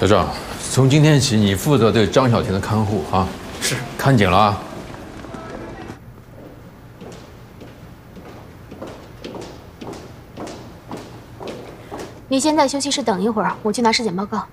小郑，从今天起，你负责对张小婷的看护啊。是，看紧了啊。 你先在休息室等一会儿，我去拿尸检报告。